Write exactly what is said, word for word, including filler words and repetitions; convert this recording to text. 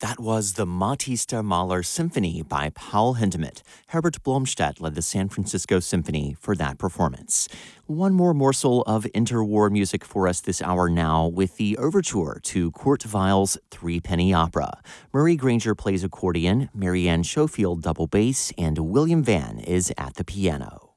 That was the Matista Mahler Symphony by Paul Hindemith. Herbert Blomstedt led the San Francisco Symphony for that performance. One more morsel of interwar music for us this hour now with the overture to Kurt Weill's Three Penny Opera. Murray Granger plays accordion, Marianne Schofield double bass, and William Van is at the piano.